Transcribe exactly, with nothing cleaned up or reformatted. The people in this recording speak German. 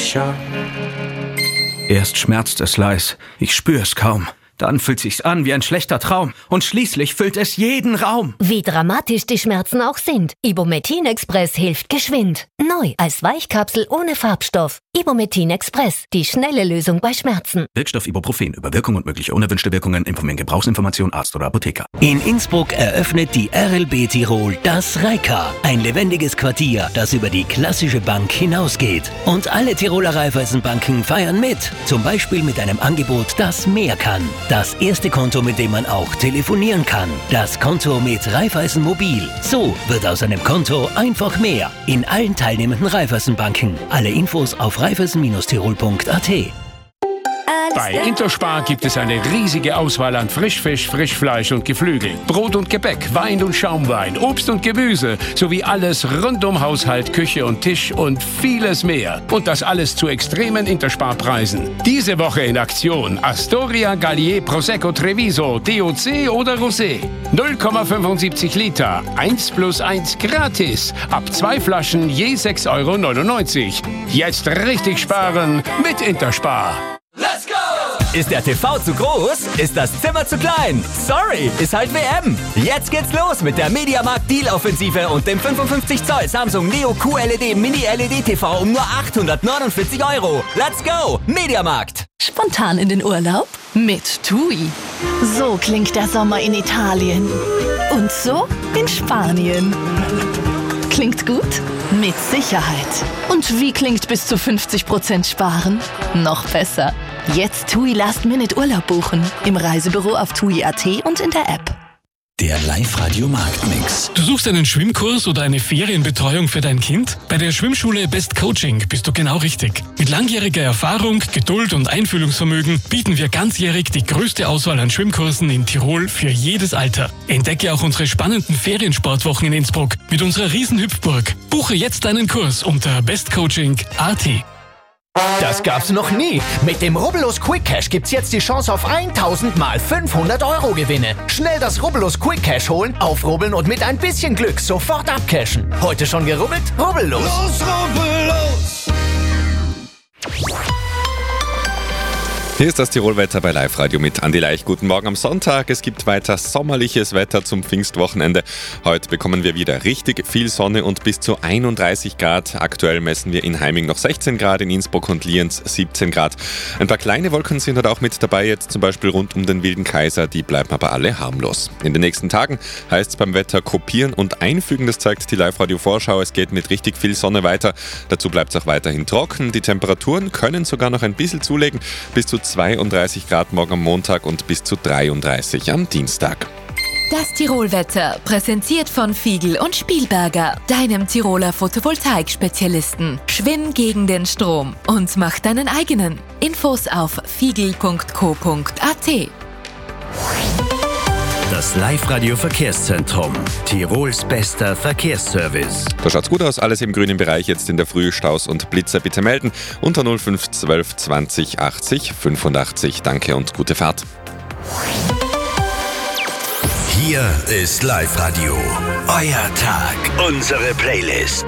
sicher. Erst schmerzt es leis, ich spür's kaum. Dann fühlt sich's an wie ein schlechter Traum. Und schließlich füllt es jeden Raum. Wie dramatisch die Schmerzen auch sind, Ibumetin Express hilft geschwind. Neu als Weichkapsel ohne Farbstoff. Ibumetin Express, die schnelle Lösung bei Schmerzen. Wirkstoff Ibuprofen. Über Wirkung und mögliche unerwünschte Wirkungen informieren Gebrauchsinformation Arzt oder Apotheker. In Innsbruck eröffnet die R L B Tirol das Reika. Ein lebendiges Quartier, das über die klassische Bank hinausgeht. Und alle Tiroler Raiffeisenbanken feiern mit. Zum Beispiel mit einem Angebot, das mehr kann. Das erste Konto, mit dem man auch telefonieren kann. Das Konto mit Raiffeisen Mobil. So wird aus einem Konto einfach mehr. In allen teilnehmenden Raiffeisenbanken. Alle Infos auf raiffeisen Tirol punkt a t. Bei Interspar gibt es eine riesige Auswahl an Frischfisch, Frischfleisch und Geflügel, Brot und Gebäck, Wein und Schaumwein, Obst und Gemüse sowie alles rund um Haushalt, Küche und Tisch und vieles mehr. Und das alles zu extremen Interspar-Preisen. Diese Woche in Aktion Astoria, Gallier, Prosecco, Treviso, D O C oder Rosé. null Komma fünfundsiebzig Liter, eins plus eins gratis. Ab zwei Flaschen je sechs Euro neunundneunzig. Jetzt richtig sparen mit Interspar. Let's go! Ist der T V zu groß? Ist das Zimmer zu klein? Sorry, ist halt W M. Jetzt geht's los mit der Mediamarkt Deal-Offensive und dem fünfundfünfzig Zoll Samsung Neo Q L E D Mini L E D T V um nur achthundertneunundvierzig Euro. Let's go! Mediamarkt! Spontan in den Urlaub? Mit TUI. So klingt der Sommer in Italien. Und so in Spanien. Klingt gut? Mit Sicherheit. Und wie klingt bis zu fünfzig Prozent sparen? Noch besser. Jetzt TUI Last Minute Urlaub buchen. Im Reisebüro auf T U I Punkt A T und in der App. Der Live-Radio-Marktmix. Du suchst einen Schwimmkurs oder eine Ferienbetreuung für dein Kind? Bei der Schwimmschule Best Coaching bist du genau richtig. Mit langjähriger Erfahrung, Geduld und Einfühlungsvermögen bieten wir ganzjährig die größte Auswahl an Schwimmkursen in Tirol für jedes Alter. Entdecke auch unsere spannenden Feriensportwochen in Innsbruck mit unserer Riesenhüpfburg. Buche jetzt deinen Kurs unter bestcoaching punkt a t. Das gab's noch nie. Mit dem Rubbellos Quick Cash gibt's jetzt die Chance auf tausend mal fünfhundert Euro Gewinne. Schnell das Rubbellos Quick Cash holen, aufrubbeln und mit ein bisschen Glück sofort abcashen. Heute schon gerubbelt? Rubbellos! Los, rubbellos! Hier ist das Tirolwetter bei Live Radio mit Andi Leich. Guten Morgen am Sonntag. Es gibt weiter sommerliches Wetter zum Pfingstwochenende. Heute bekommen wir wieder richtig viel Sonne und bis zu einunddreißig Grad. Aktuell messen wir in Heiming noch sechzehn Grad, in Innsbruck und Lienz siebzehn Grad. Ein paar kleine Wolken sind heute auch mit dabei, jetzt zum Beispiel rund um den Wilden Kaiser. Die bleiben aber alle harmlos. In den nächsten Tagen heißt es beim Wetter kopieren und einfügen. Das zeigt die Live Radio Vorschau. Es geht mit richtig viel Sonne weiter. Dazu bleibt es auch weiterhin trocken. Die Temperaturen können sogar noch ein bisschen zulegen. Bis zu zweiunddreißig Grad morgen am Montag und bis zu dreiunddreißig am Dienstag. Das Tirolwetter, präsentiert von Fiegel und Spielberger, deinem Tiroler Photovoltaik-Spezialisten. Schwimm gegen den Strom und mach deinen eigenen. Infos auf fiegel punkt co punkt a t. Das Live-Radio-Verkehrszentrum. Tirols bester Verkehrsservice. Da schaut's gut aus, alles im grünen Bereich. Jetzt in der Früh Staus und Blitzer bitte melden. Unter null fünf zwölf zwanzig achtzig fünfundachtzig. Danke und gute Fahrt. Hier ist Live Radio. Euer Tag, unsere Playlist.